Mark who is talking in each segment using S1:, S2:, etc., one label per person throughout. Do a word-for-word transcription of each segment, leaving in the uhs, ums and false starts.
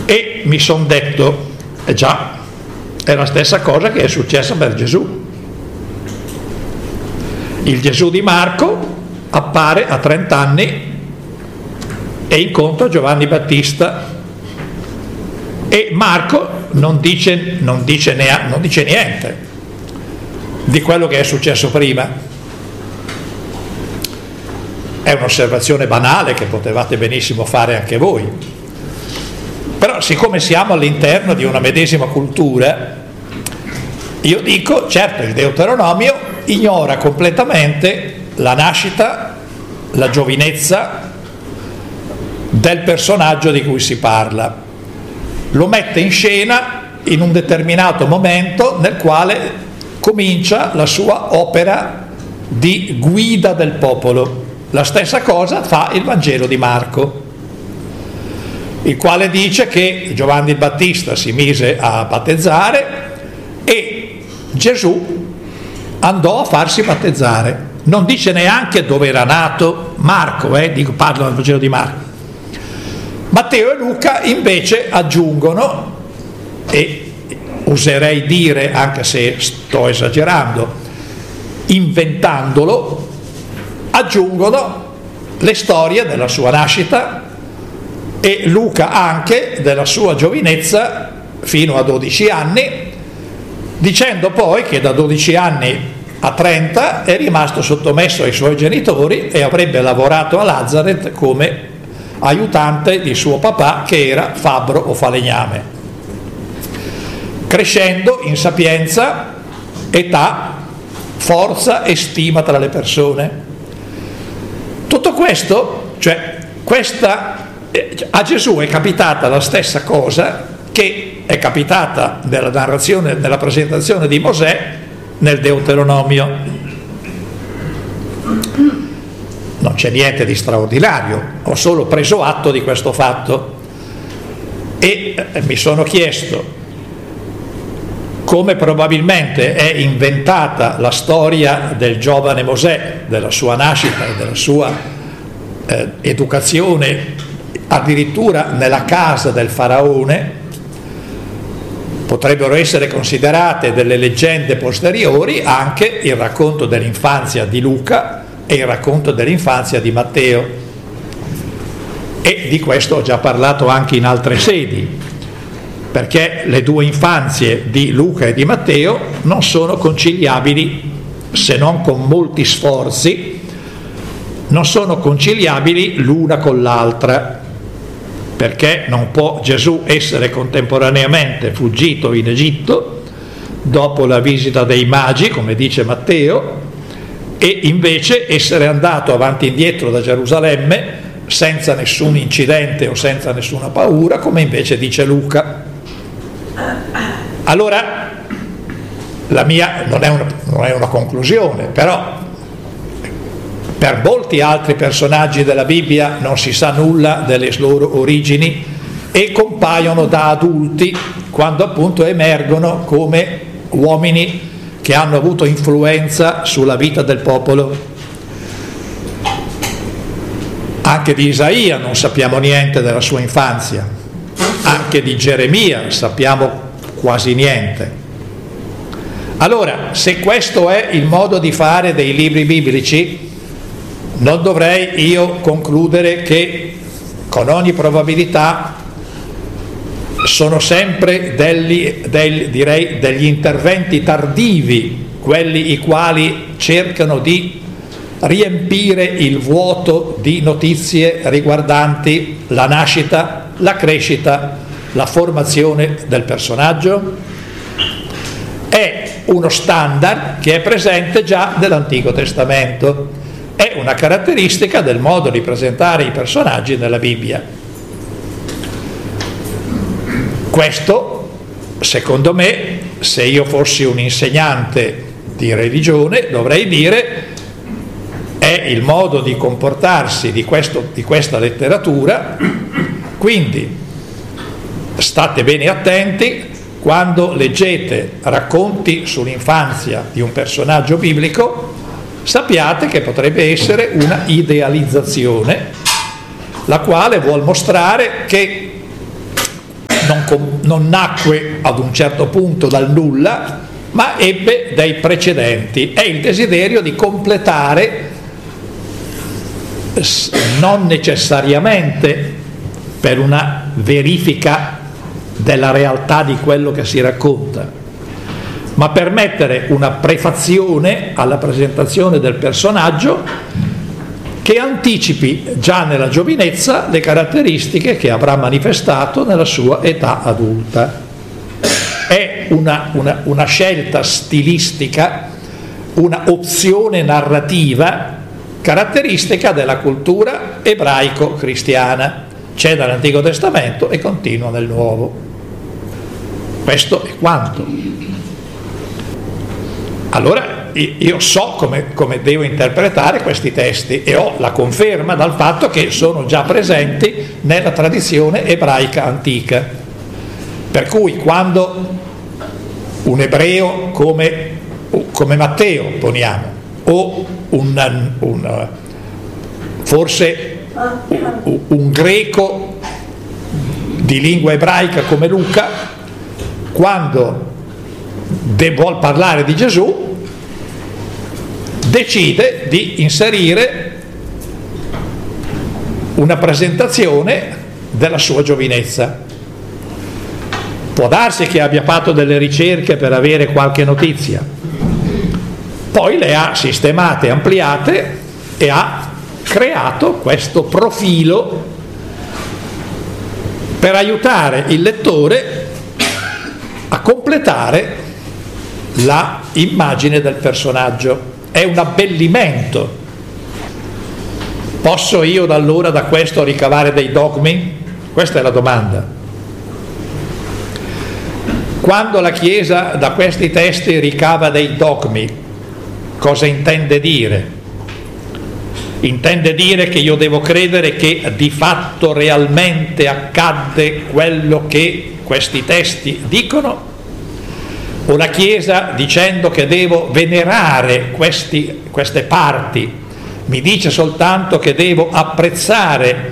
S1: E mi sono detto, eh già, è la stessa cosa che è successa per Gesù. Il Gesù di Marco appare a trenta anni e incontra Giovanni Battista, e Marco non dice, non dice, nea, non dice niente di quello che è successo prima. È un'osservazione banale che potevate benissimo fare anche voi, però siccome siamo all'interno di una medesima cultura, io dico, certo, il Deuteronomio ignora completamente la nascita, la giovinezza del personaggio di cui si parla, lo mette in scena in un determinato momento nel quale comincia la sua opera di guida del popolo. La stessa cosa fa il Vangelo di Marco, il quale dice che Giovanni il Battista si mise a battezzare e Gesù andò a farsi battezzare. Non dice neanche dove era nato Marco, eh, dico, parlo del Vangelo di Marco. Matteo e Luca invece aggiungono, e userei dire, anche se sto esagerando, inventandolo, aggiungono le storie della sua nascita e Luca anche della sua giovinezza fino a dodici anni, dicendo poi che da dodici anni a trenta è rimasto sottomesso ai suoi genitori e avrebbe lavorato a Nazareth come aiutante di suo papà, che era fabbro o falegname, crescendo in sapienza, età, forza e stima tra le persone. Tutto questo, cioè questa, a Gesù è capitata la stessa cosa che è capitata nella narrazione, nella presentazione di Mosè nel Deuteronomio. Non c'è niente di straordinario, ho solo preso atto di questo fatto e mi sono chiesto come probabilmente è inventata la storia del giovane Mosè, della sua nascita e della sua eh, educazione addirittura nella casa del faraone. Potrebbero essere considerate delle leggende posteriori anche il racconto dell'infanzia di Luca e il racconto dell'infanzia di Matteo, e di questo ho già parlato anche in altre sedi, perché le due infanzie di Luca e di Matteo non sono conciliabili, se non con molti sforzi, non sono conciliabili l'una con l'altra, perché non può Gesù essere contemporaneamente fuggito in Egitto dopo la visita dei magi, come dice Matteo, e invece essere andato avanti e indietro da Gerusalemme senza nessun incidente o senza nessuna paura, come invece dice Luca. Allora, la mia non è una, non è una conclusione, però per molti altri personaggi della Bibbia non si sa nulla delle loro origini e compaiono da adulti quando appunto emergono come uomini che hanno avuto influenza sulla vita del popolo. Anche di Isaia non sappiamo niente della sua infanzia, anche di Geremia sappiamo quasi niente. Allora, se questo è il modo di fare dei libri biblici, non dovrei io concludere che con ogni probabilità sono sempre degli, del, direi, degli interventi tardivi, quelli i quali cercano di riempire il vuoto di notizie riguardanti la nascita, la crescita, la formazione del personaggio. È uno standard che è presente già nell'Antico Testamento, è una caratteristica del modo di presentare i personaggi nella Bibbia. Questo, secondo me, se io fossi un insegnante di religione, dovrei dire è il modo di comportarsi di, questo, di questa letteratura, quindi state bene attenti quando leggete racconti sull'infanzia di un personaggio biblico, sappiate che potrebbe essere una idealizzazione, la quale vuol mostrare che non, non nacque ad un certo punto dal nulla, ma ebbe dei precedenti. È il desiderio di completare, non necessariamente per una verifica della realtà di quello che si racconta, ma per mettere una prefazione alla presentazione del personaggio che anticipi già nella giovinezza le caratteristiche che avrà manifestato nella sua età adulta. È una, una, una scelta stilistica, una opzione narrativa caratteristica della cultura ebraico-cristiana. C'è dall'Antico Testamento e continua nel Nuovo. Questo è quanto. Allora io so come, come devo interpretare questi testi e ho la conferma dal fatto che sono già presenti nella tradizione ebraica antica. Per cui quando un ebreo come, come Matteo, poniamo, o un, un, forse un, un greco di lingua ebraica come Luca, quando de, vuol parlare di Gesù, decide di inserire una presentazione della sua giovinezza. Può darsi che abbia fatto delle ricerche per avere qualche notizia, poi le ha sistemate, ampliate e ha creato questo profilo per aiutare il lettore a completare la immagine del personaggio. È un abbellimento. Posso io da allora da questo ricavare dei dogmi? Questa è la domanda. Quando la Chiesa da questi testi ricava dei dogmi, cosa intende dire? Intende dire che io devo credere che di fatto realmente accadde quello che questi testi dicono? O la Chiesa, dicendo che devo venerare questi, queste parti, mi dice soltanto che devo apprezzare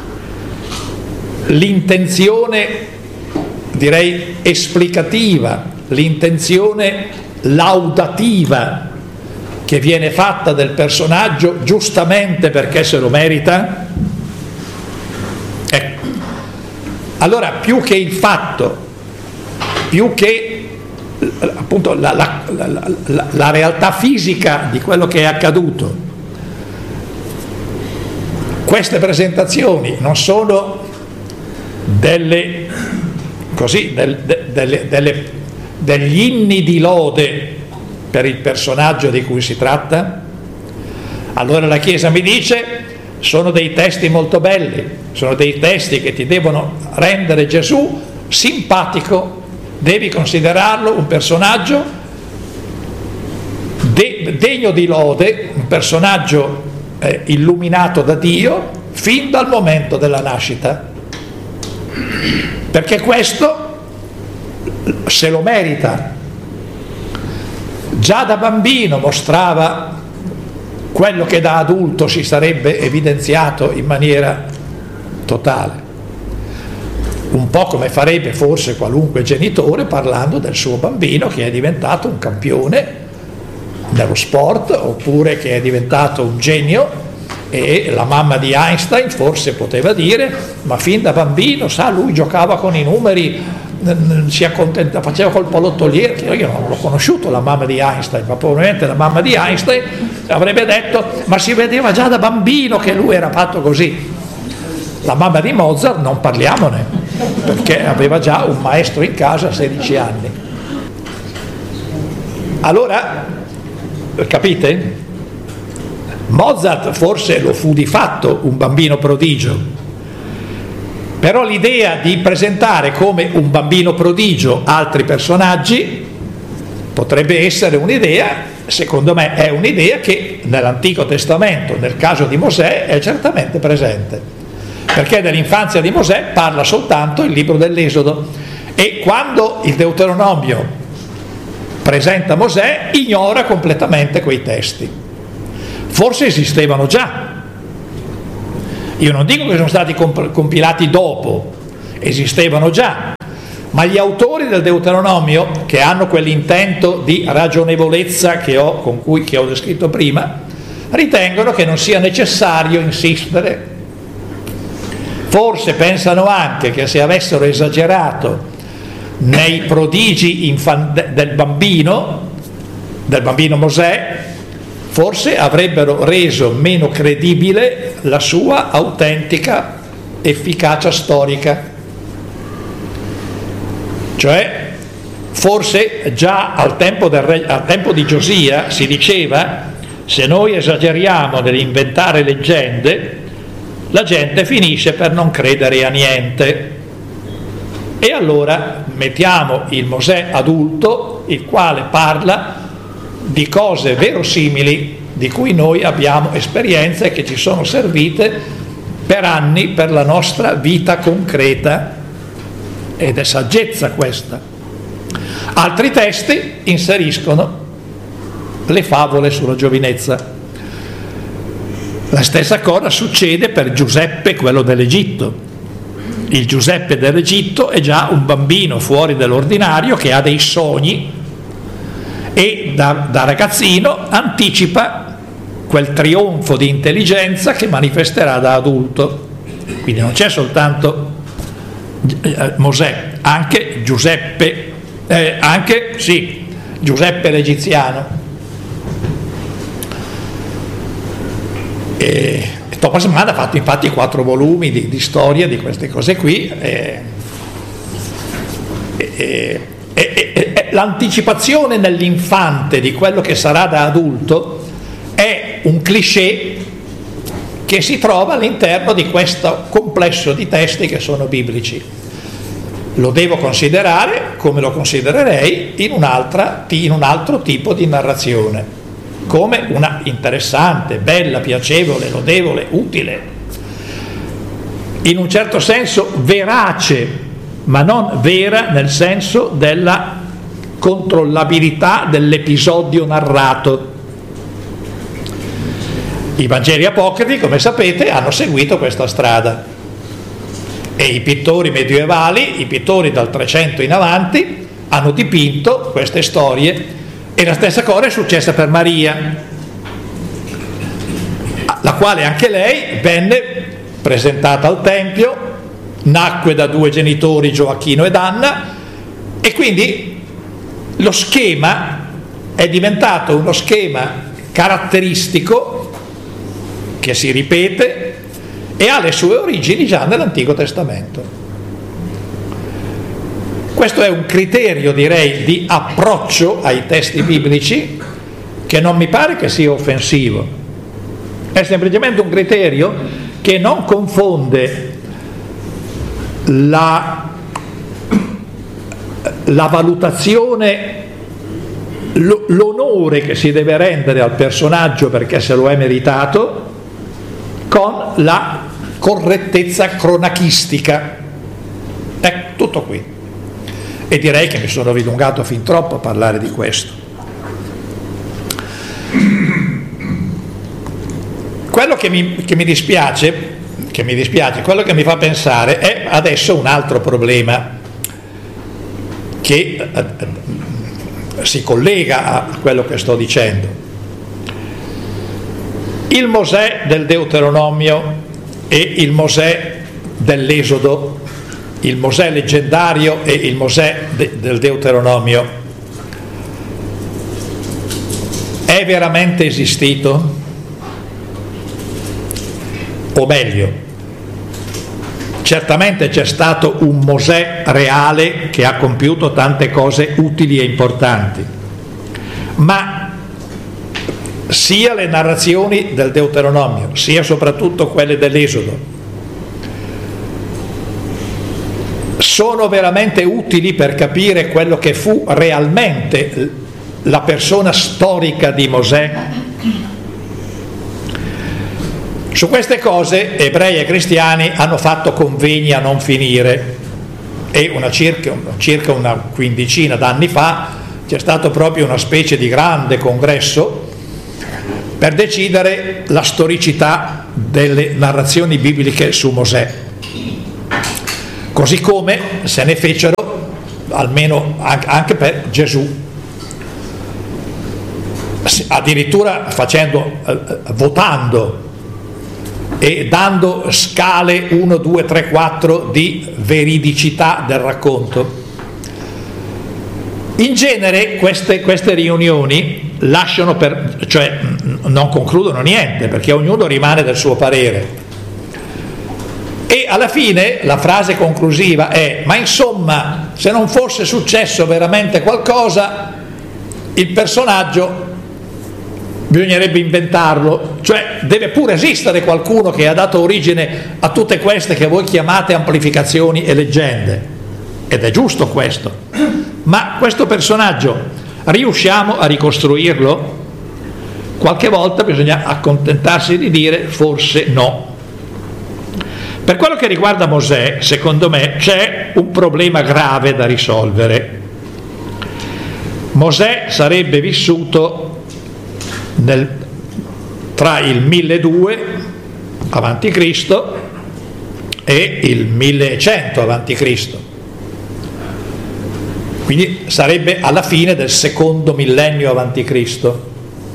S1: l'intenzione, direi, esplicativa, l'intenzione laudativa che viene fatta del personaggio giustamente perché se lo merita? Ecco. Allora, più che il fatto, più che appunto la, la, la, la, la realtà fisica di quello che è accaduto, queste presentazioni non sono delle, così, del, de, delle, delle, degli inni di lode per il personaggio di cui si tratta? Allora la Chiesa mi dice: sono dei testi molto belli, sono dei testi che ti devono rendere Gesù simpatico, devi considerarlo un personaggio de- degno di lode, un personaggio eh, illuminato da Dio fin dal momento della nascita, perché questo se lo merita. Già da bambino mostrava quello che da adulto si sarebbe evidenziato in maniera totale, un po' come farebbe forse qualunque genitore parlando del suo bambino che è diventato un campione nello sport, oppure che è diventato un genio, e la mamma di Einstein forse poteva dire: ma fin da bambino, sa, lui giocava con i numeri, si accontenta, faceva col pallottoliere. Che io non l'ho conosciuto la mamma di Einstein, ma probabilmente la mamma di Einstein avrebbe detto: ma si vedeva già da bambino che lui era fatto così. La mamma di Mozart non parliamone, perché aveva già un maestro in casa a sedici anni. Allora, capite? Mozart forse lo fu di fatto un bambino prodigio, però l'idea di presentare come un bambino prodigio altri personaggi potrebbe essere un'idea, secondo me è un'idea che nell'Antico Testamento, nel caso di Mosè, è certamente presente, perché dell'infanzia di Mosè parla soltanto il libro dell'Esodo, e quando il Deuteronomio presenta Mosè ignora completamente quei testi. Forse esistevano già, io non dico che sono stati comp- compilati dopo, esistevano già, Ma gli autori del Deuteronomio, che hanno quell'intento di ragionevolezza che ho, con cui, che ho descritto prima, ritengono che non sia necessario insistere. Forse pensano anche che se avessero esagerato nei prodigi infan- del bambino, del bambino Mosè, forse avrebbero reso meno credibile la sua autentica efficacia storica. Cioè, forse già al tempo, del re, al tempo di Giosia si diceva: se noi esageriamo nell'inventare leggende, la gente finisce per non credere a niente. E allora mettiamo il Mosè adulto, il quale parla di cose verosimili di cui noi abbiamo esperienze che ci sono servite per anni per la nostra vita concreta, ed è saggezza questa. Altri testi inseriscono le favole sulla giovinezza. La stessa cosa succede per Giuseppe, quello dell'Egitto. Il Giuseppe dell'Egitto è già un bambino fuori dell'ordinario che ha dei sogni e da, da ragazzino anticipa quel trionfo di intelligenza che manifesterà da adulto. Quindi non c'è soltanto Mosè, anche Giuseppe, eh, anche sì, Giuseppe l'egiziano. E Thomas Mann ha fatto infatti quattro volumi di, di storia di queste cose qui. E, e, e, e, e, l'anticipazione nell'infante di quello che sarà da adulto è un cliché che si trova all'interno di questo complesso di testi che sono biblici. Lo devo considerare, come lo considererei, in, un'altra, in un altro tipo di narrazione, come una interessante, bella, piacevole, lodevole, utile, in un certo senso verace, ma non vera nel senso della controllabilità dell'episodio narrato. I Vangeli apocrifi, come sapete, hanno seguito questa strada e i pittori medievali, i pittori dal trecento in avanti, hanno dipinto queste storie. E la stessa cosa è successa per Maria, la quale anche lei venne presentata al Tempio, nacque da due genitori, Gioacchino ed Anna, e quindi lo schema è diventato uno schema caratteristico che si ripete e ha le sue origini già nell'Antico Testamento. Questo è un criterio, direi, di approccio ai testi biblici che non mi pare che sia offensivo. È semplicemente un criterio che non confonde la, la valutazione, l'onore che si deve rendere al personaggio perché se lo è meritato, con la correttezza cronachistica. È tutto qui. E direi che mi sono dilungato fin troppo a parlare di questo. Quello che mi, che mi dispiace, che mi dispiace, quello che mi fa pensare è adesso un altro problema che eh, si collega a quello che sto dicendo. Il Mosè del Deuteronomio e il Mosè dell'Esodo, il Mosè leggendario e il Mosè de- del Deuteronomio, è veramente esistito? O meglio, certamente c'è stato un Mosè reale che ha compiuto tante cose utili e importanti, ma sia le narrazioni del Deuteronomio, sia soprattutto quelle dell'Esodo, sono veramente utili per capire quello che fu realmente la persona storica di Mosè? Su queste cose ebrei e cristiani hanno fatto convegni a non finire e una circa, circa una quindicina d'anni fa c'è stato proprio una specie di grande congresso per decidere la storicità delle narrazioni bibliche su Mosè, così come se ne fecero almeno anche per Gesù, addirittura facendo, eh, votando e dando scale uno, due, tre, quattro di veridicità del racconto. In genere queste, queste riunioni lasciano per, cioè non concludono niente, perché ognuno rimane del suo parere. E alla fine la frase conclusiva è: ma insomma, se non fosse successo veramente qualcosa, il personaggio bisognerebbe inventarlo, cioè deve pure esistere qualcuno che ha dato origine a tutte queste che voi chiamate amplificazioni e leggende, ed è giusto questo, ma questo personaggio riusciamo a ricostruirlo? Qualche volta bisogna accontentarsi di dire forse no. Per quello che riguarda Mosè, secondo me c'è un problema grave da risolvere. Mosè sarebbe vissuto nel, tra il milleduecento avanti Cristo e il millecento avanti Cristo, quindi sarebbe alla fine del secondo millennio avanti Cristo.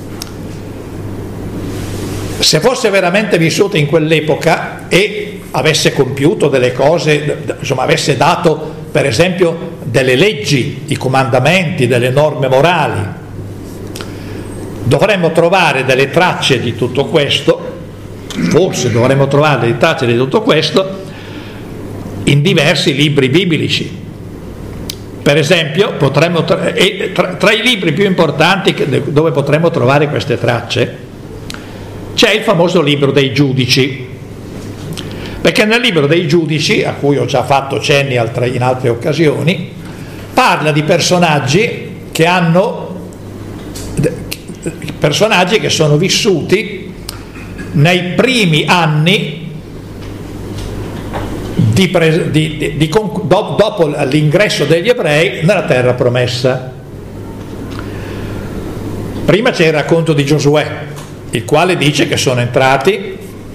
S1: Se fosse veramente vissuto in quell'epoca e avesse compiuto delle cose, insomma avesse dato per esempio delle leggi, i comandamenti, delle norme morali, dovremmo trovare delle tracce di tutto questo, forse dovremmo trovare delle tracce di tutto questo in diversi libri biblici. Per esempio, potremmo tra, e tra, tra i libri più importanti che, dove potremmo trovare queste tracce c'è il famoso libro dei Giudici, perché nel libro dei Giudici, a cui ho già fatto cenni altre, in altre occasioni, parla di personaggi che hanno personaggi che sono vissuti nei primi anni di, di, di, di, do, dopo l'ingresso degli ebrei nella terra promessa. Prima c'è il racconto di Giosuè, il quale dice che sono entrati,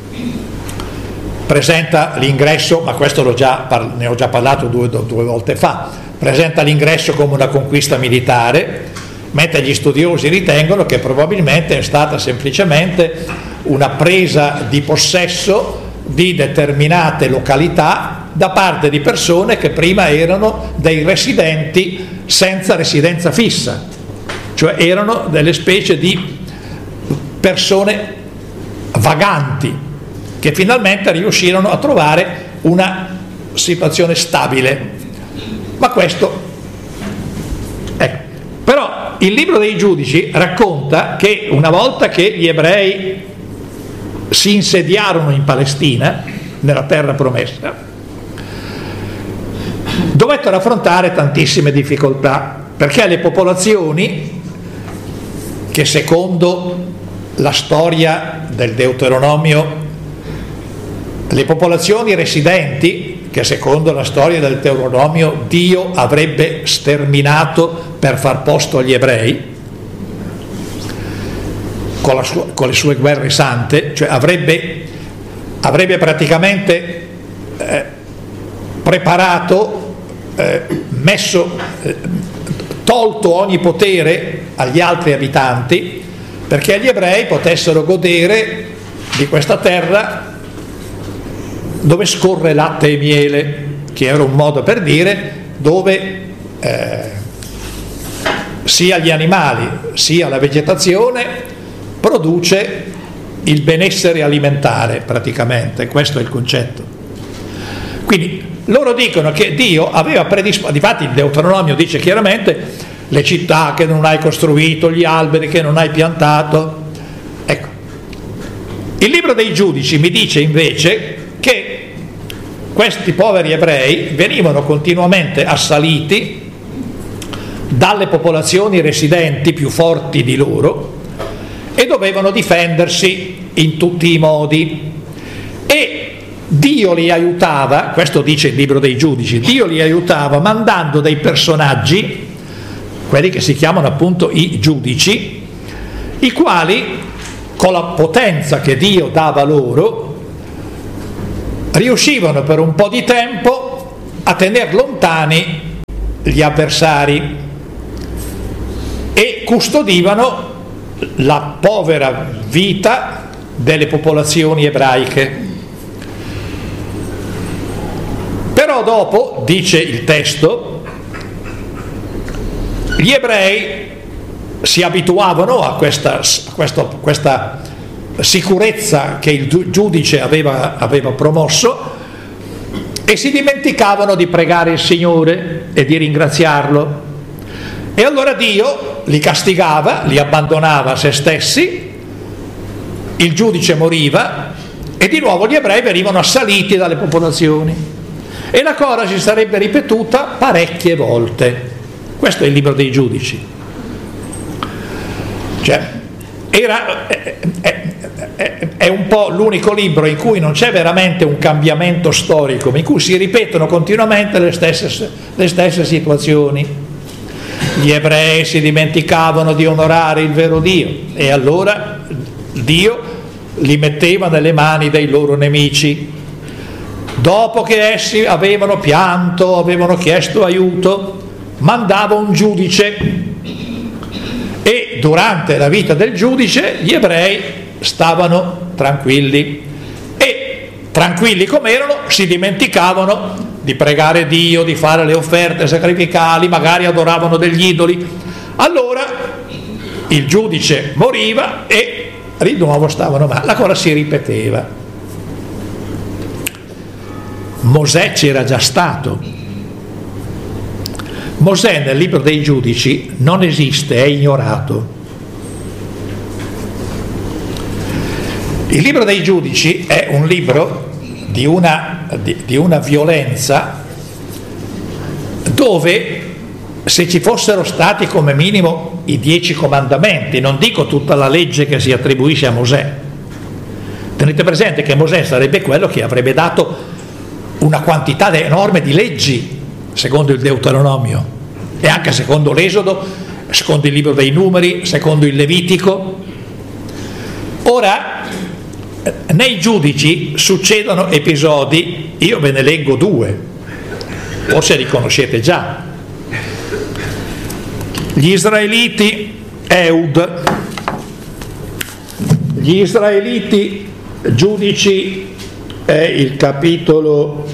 S1: presenta l'ingresso, ma questo l'ho già, ne ho già parlato due, due volte fa, presenta l'ingresso come una conquista militare, mentre gli studiosi ritengono che probabilmente è stata semplicemente una presa di possesso di determinate località da parte di persone che prima erano dei residenti senza residenza fissa, cioè erano delle specie di persone vaganti che finalmente riuscirono a trovare una situazione stabile. Ma questo, ecco, però il libro dei Giudici racconta che una volta che gli ebrei si insediarono in Palestina, nella terra promessa, dovettero affrontare tantissime difficoltà, perché le popolazioni che secondo la storia del Deuteronomio, le popolazioni residenti che secondo la storia del Deuteronomio Dio avrebbe sterminato per far posto agli ebrei con, la sua, con le sue guerre sante, cioè avrebbe, avrebbe praticamente eh, preparato, eh, messo, eh, tolto ogni potere agli altri abitanti perché gli ebrei potessero godere di questa terra dove scorre latte e miele, che era un modo per dire dove eh, sia gli animali sia la vegetazione produce il benessere alimentare praticamente, questo è il concetto. Quindi loro dicono che Dio aveva predisposto, difatti il Deuteronomio dice chiaramente le città che non hai costruito, gli alberi che non hai piantato. Ecco, il libro dei Giudici mi dice invece che questi poveri ebrei venivano continuamente assaliti dalle popolazioni residenti più forti di loro e dovevano difendersi in tutti i modi, e Dio li aiutava, questo dice il libro dei Giudici, Dio li aiutava mandando dei personaggi, quelli che si chiamano appunto i giudici, i quali con la potenza che Dio dava loro riuscivano per un po' di tempo a tenere lontani gli avversari e custodivano la povera vita delle popolazioni ebraiche. Però dopo, dice il testo, gli ebrei si abituavano a questa, a questo, questa sicurezza che il giudice aveva, aveva promosso e si dimenticavano di pregare il Signore e di ringraziarlo. E allora Dio li castigava, li abbandonava a se stessi, il giudice moriva e di nuovo gli ebrei venivano assaliti dalle popolazioni. E la cosa si sarebbe ripetuta parecchie volte. Questo è il libro dei Giudici. Cioè, era, è, è, è, è un po' l'unico libro in cui non c'è veramente un cambiamento storico, ma in cui si ripetono continuamente le stesse, le stesse situazioni. Gli ebrei si dimenticavano di onorare il vero Dio e allora Dio li metteva nelle mani dei loro nemici. Dopo che essi avevano pianto, avevano chiesto aiuto, mandava un giudice e durante la vita del giudice gli ebrei stavano tranquilli e tranquilli come erano si dimenticavano di pregare Dio, di fare le offerte sacrificali, magari adoravano degli idoli. Allora il giudice moriva e di nuovo stavano male, la cosa si ripeteva. Mosè c'era già stato. Mosè nel libro dei Giudici non esiste, è ignorato. Il libro dei Giudici è un libro di una, di, di una violenza dove se ci fossero stati come minimo i dieci comandamenti, non dico tutta la legge che si attribuisce a Mosè, tenete presente che Mosè sarebbe quello che avrebbe dato una quantità enorme di leggi secondo il Deuteronomio e anche secondo l'Esodo, secondo il libro dei Numeri, secondo il Levitico. Ora nei Giudici succedono episodi, io ve ne leggo due, forse li conoscete già. Gli Israeliti, Eud, gli Israeliti, Giudici, è il capitolo,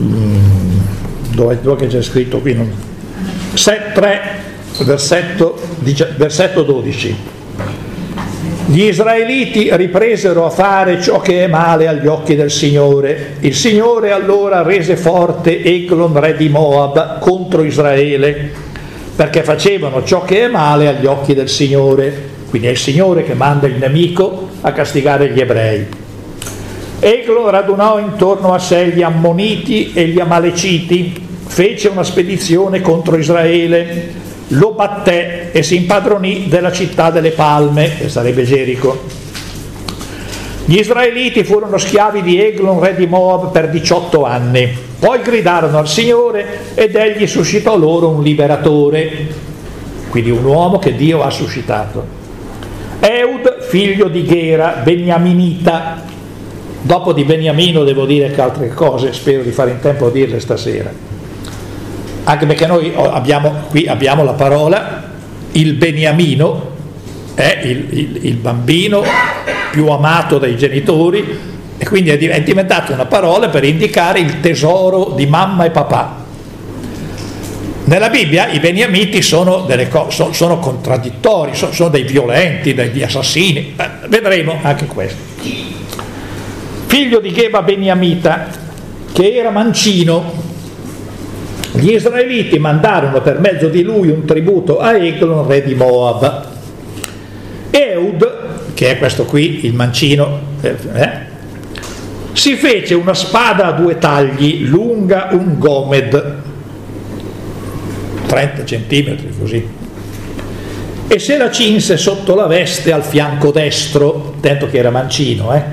S1: dove, dove c'è scritto qui? Non, tre, versetto, versetto dodici. Gli Israeliti ripresero a fare ciò che è male agli occhi del Signore. Il Signore allora rese forte Eglon, re di Moab, contro Israele, perché facevano ciò che è male agli occhi del Signore. Quindi è il Signore che manda il nemico a castigare gli ebrei. Eglon radunò intorno a sé gli Ammoniti e gli Amaleciti, fece una spedizione contro Israele, lo batté e si impadronì della città delle palme, che sarebbe Gerico. Gli israeliti furono schiavi di Eglon, re di Moab, per diciotto anni. Poi gridarono al Signore ed egli suscitò loro un liberatore, quindi un uomo che Dio ha suscitato. Eud, figlio di Gera, beniaminita. Dopo di Beniamino devo dire che altre cose, spero di fare in tempo a dirle stasera. Anche perché noi abbiamo, qui abbiamo la parola, il beniamino è il, il, il bambino più amato dai genitori e quindi è diventata una parola per indicare il tesoro di mamma e papà. Nella Bibbia i beniamiti sono, delle co- sono, sono contraddittori, sono, sono dei violenti, degli assassini, eh, vedremo anche questo. Figlio di Geba beniamita, che era mancino. Gli israeliti mandarono per mezzo di lui un tributo a Eglon, re di Moab. Eud, che è questo qui, il mancino, eh, si fece una spada a due tagli, lunga un gomed, trenta centimetri così, e se la cinse sotto la veste al fianco destro, tanto che era mancino, eh.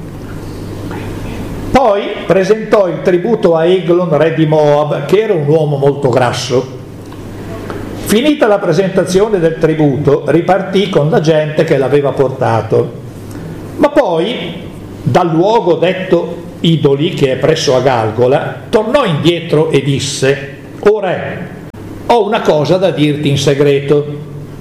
S1: Poi presentò il tributo a Eglon, re di Moab, che era un uomo molto grasso. Finita la presentazione del tributo, ripartì con la gente che l'aveva portato. Ma poi, dal luogo detto Idoli, che è presso a Galgola, tornò indietro e disse: O re, ho una cosa da dirti in segreto.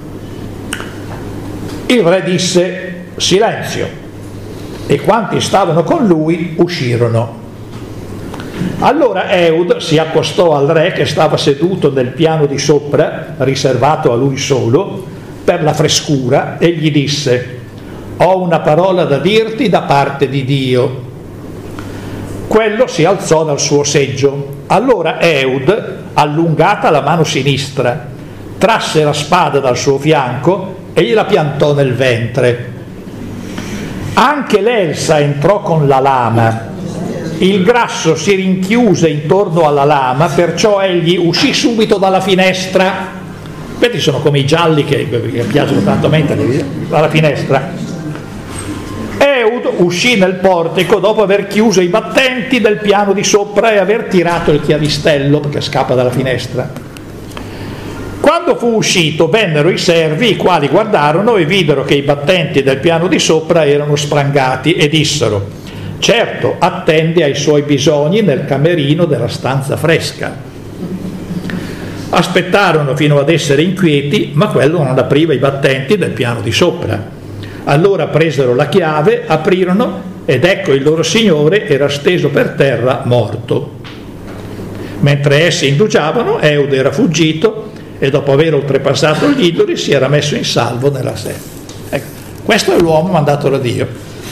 S1: Il re disse: silenzio, e quanti stavano con lui uscirono. Allora Eud si accostò al re, che stava seduto nel piano di sopra, riservato a lui solo, per la frescura, e gli disse: ho una parola da dirti da parte di Dio. Quello si alzò dal suo seggio. Allora Eud, allungata la mano sinistra, trasse la spada dal suo fianco e gliela piantò nel ventre. Anche l'Elsa entrò con la lama. Il grasso si rinchiuse intorno alla lama, perciò egli uscì subito dalla finestra. Questi sono come i gialli che, che piacciono tanto mentre dalla finestra. Eud uscì nel portico dopo aver chiuso i battenti del piano di sopra e aver tirato il chiavistello, perché scappa dalla finestra. Quando fu uscito, vennero i servi, i quali guardarono e videro che i battenti del piano di sopra erano sprangati, e dissero: certo, attende ai suoi bisogni nel camerino della stanza fresca. Aspettarono fino ad essere inquieti, ma quello non apriva i battenti del piano di sopra. Allora presero la chiave, aprirono, ed ecco il loro signore era steso per terra morto. Mentre essi indugiavano, Eud era fuggito, e dopo aver oltrepassato gli idoli si era messo in salvo nella sede. Ecco, questo è l'uomo mandato da Dio.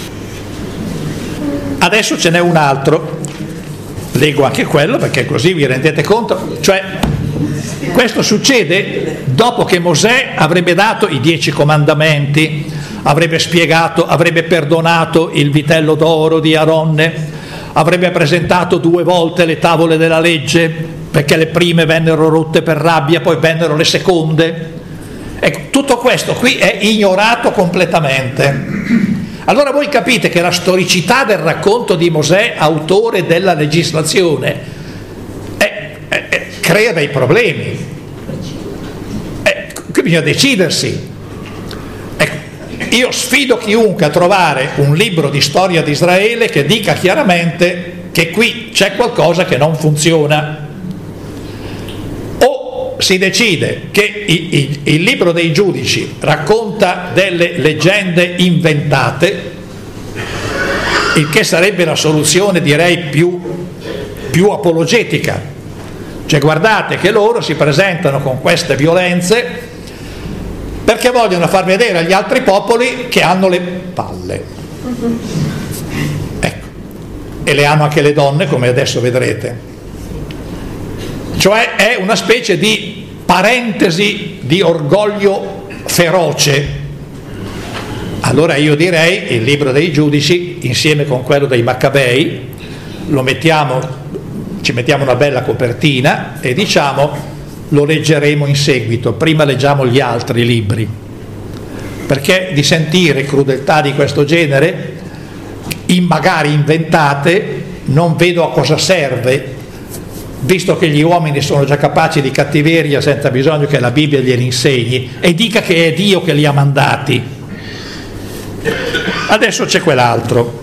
S1: Adesso ce n'è un altro, leggo anche quello perché così vi rendete conto. Cioè, questo succede dopo che Mosè avrebbe dato i dieci comandamenti, avrebbe spiegato, avrebbe perdonato il vitello d'oro di Aronne, avrebbe presentato due volte le tavole della legge, perché le prime vennero rotte per rabbia, poi vennero le seconde. Ecco, tutto questo qui è ignorato completamente. Allora voi capite che la storicità del racconto di Mosè, autore della legislazione, è, è, è, crea dei problemi. È, qui bisogna decidersi. Ecco, io sfido chiunque a trovare un libro di storia di Israele che dica chiaramente che qui c'è qualcosa che non funziona. Si decide che il, il, il libro dei giudici racconta delle leggende inventate, il che sarebbe la soluzione, direi, più, più apologetica. Cioè, guardate che loro si presentano con queste violenze perché vogliono far vedere agli altri popoli che hanno le palle. Ecco. E le hanno anche le donne, come adesso vedrete. Cioè è una specie di parentesi di orgoglio feroce. Allora io direi il libro dei giudici insieme con quello dei Maccabei lo mettiamo, ci mettiamo una bella copertina e diciamo lo leggeremo in seguito, prima leggiamo gli altri libri, perché di sentire crudeltà di questo genere, in magari inventate, non vedo a cosa serve, visto che gli uomini sono già capaci di cattiveria senza bisogno che la Bibbia glieli insegni e dica che è Dio che li ha mandati. Adesso c'è quell'altro.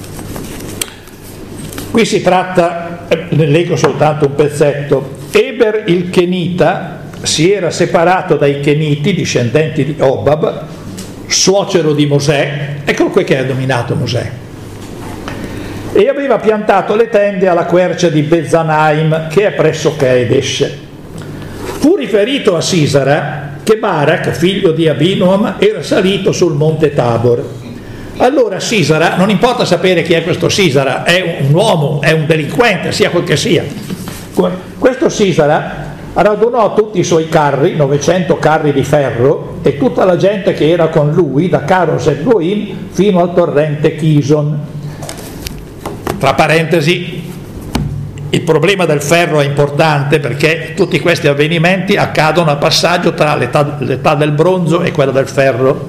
S1: Qui si tratta, ne leggo soltanto un pezzetto. Eber il Kenita si era separato dai Keniti, discendenti di Obab, suocero di Mosè, eccolo qui che ha dominato Mosè, e aveva piantato le tende alla quercia di Bezzanaim, che è presso Kadesh. Fu riferito a Sisara che Barak, figlio di Abinoam, era salito sul monte Tabor. Allora Sisara, non importa sapere chi è questo Sisara, è un uomo, è un delinquente, sia quel che sia. Questo Sisara radunò tutti i suoi carri, novecento carri di ferro, e tutta la gente che era con lui, da Caros e Goim fino al torrente Kison. Tra parentesi, il problema del ferro è importante perché tutti questi avvenimenti accadono a passaggio tra l'età, l'età del bronzo e quella del ferro.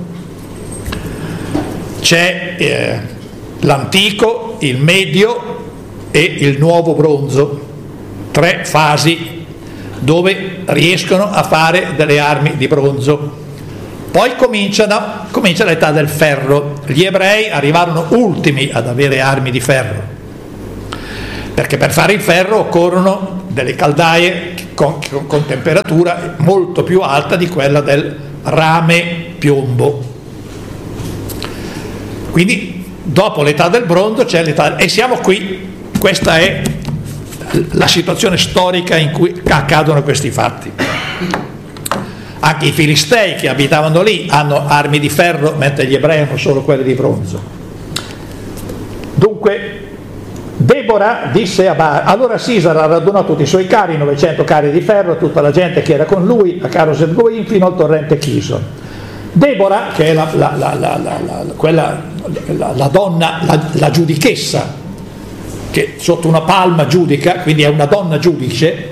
S1: C'è eh, l'antico, il medio e il nuovo bronzo, tre fasi dove riescono a fare delle armi di bronzo. Poi cominciano, comincia l'età del ferro. Gli ebrei arrivarono ultimi ad avere armi di ferro, perché per fare il ferro occorrono delle caldaie con, con, con temperatura molto più alta di quella del rame piombo. Quindi dopo l'età del bronzo c'è l'età, e siamo qui, questa è la situazione storica in cui accadono questi fatti. Anche i filistei che abitavano lì hanno armi di ferro, mentre gli ebrei hanno solo quelle di bronzo. Dunque Debora disse a Barak, allora Sisera radunò tutti i suoi carri, novecento carri di ferro, tutta la gente che era con lui a Caroset Goim fino al torrente Kison. Debora, che è la, la, la, la, la, la, quella, la, la donna, la, la giudichessa, che sotto una palma giudica, quindi è una donna giudice,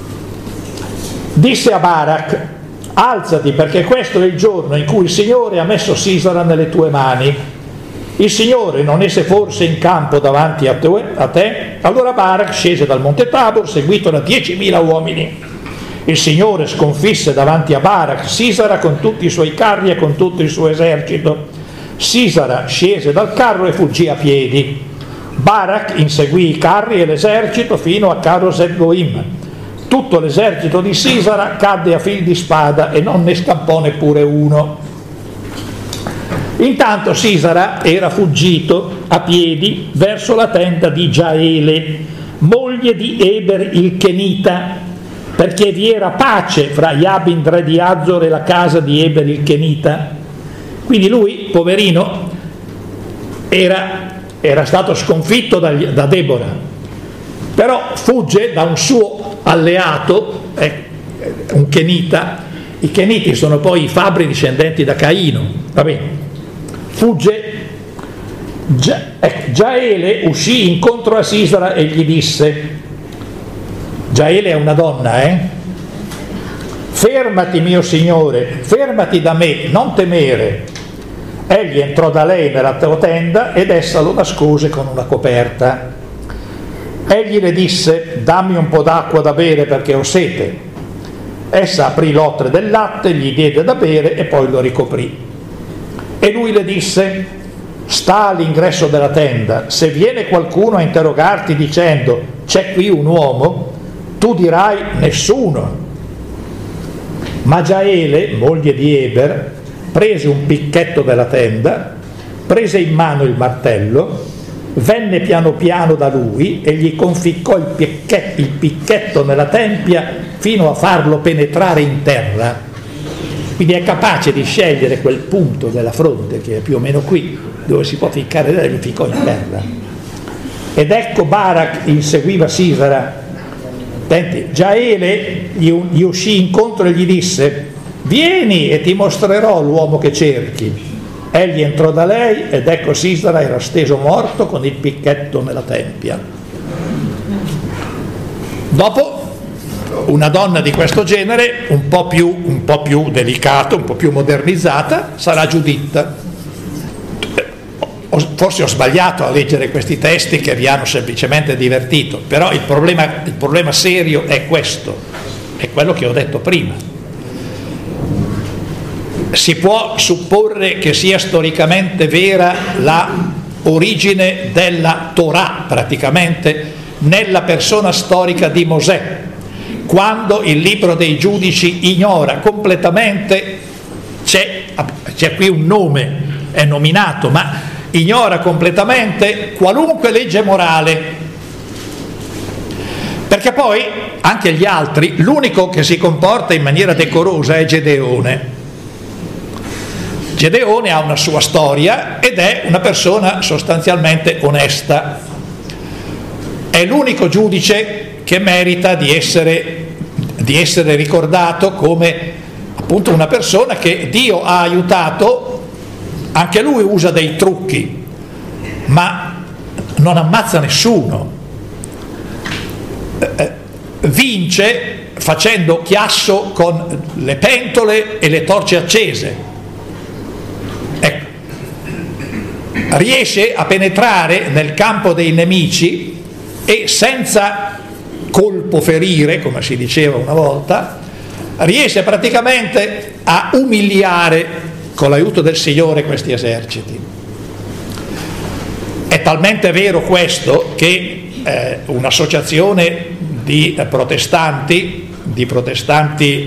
S1: disse a Barak, alzati perché questo è il giorno in cui il Signore ha messo Sisera nelle tue mani. Il Signore non esse forse in campo davanti a te? A te? Allora Barak scese dal monte Tabor seguito da diecimila uomini. Il Signore sconfisse davanti a Barak Sisera con tutti i suoi carri e con tutto il suo esercito. Sisera scese dal carro e fuggì a piedi. Barak inseguì i carri e l'esercito fino a Caroset Goim. Tutto l'esercito di Sisera cadde a fil di spada e non ne scappò neppure uno. Intanto Sisera era fuggito a piedi verso la tenda di Giaele, moglie di Eber il Kenita, perché vi era pace fra Jabin re di Azor e la casa di Eber il Kenita. Quindi lui, poverino, era, era stato sconfitto da, da Debora, però fugge da un suo alleato, eh, un Kenita. I Keniti sono poi i fabbri discendenti da Caino, va bene. Fugge, Gia, ecco, Giaele uscì incontro a Sisera e gli disse, Giaele è una donna, eh? Fermati mio signore, fermati da me, non temere. Egli entrò da lei nella tenda ed essa lo nascose con una coperta. Egli le disse, dammi un po' d'acqua da bere perché ho sete. Essa aprì l'otre del latte, gli diede da bere e poi lo ricoprì. E lui le disse, sta all'ingresso della tenda, se viene qualcuno a interrogarti dicendo, c'è qui un uomo, tu dirai, nessuno. Ma Giaele, moglie di Eber, prese un picchetto della tenda, prese in mano il martello, venne piano piano da lui e gli conficcò il picchetto, il picchetto nella tempia fino a farlo penetrare in terra. Quindi è capace di scegliere quel punto della fronte che è più o meno qui, dove si può ficcare, e gli ficcò in terra. Ed ecco Barak inseguiva Sisera. Senti, Giaele gli, gli uscì incontro e gli disse, vieni e ti mostrerò l'uomo che cerchi. Egli entrò da lei ed ecco Sisera era steso morto con il picchetto nella tempia. Dopo una donna di questo genere, un po' più, un po' più delicata, un po' più modernizzata, sarà Giuditta. Forse ho sbagliato a leggere questi testi che vi hanno semplicemente divertito, però il problema, il problema serio è questo, è quello che ho detto prima. Si può supporre che sia storicamente vera la origine della Torah, praticamente, nella persona storica di Mosè, quando il libro dei giudici ignora completamente, c'è, c'è qui un nome, è nominato, ma ignora completamente qualunque legge morale, perché poi anche gli altri, l'unico che si comporta in maniera decorosa è Gedeone. Gedeone ha una sua storia ed è una persona sostanzialmente onesta, è l'unico giudice che merita di essere, di essere ricordato come appunto una persona che Dio ha aiutato. Anche lui usa dei trucchi, ma non ammazza nessuno, eh, vince facendo chiasso con le pentole e le torce accese. Ecco. Riesce a penetrare nel campo dei nemici e senza colpo ferire, come si diceva una volta, riesce praticamente a umiliare con l'aiuto del Signore questi eserciti. È talmente vero questo che eh, un'associazione di eh, protestanti di protestanti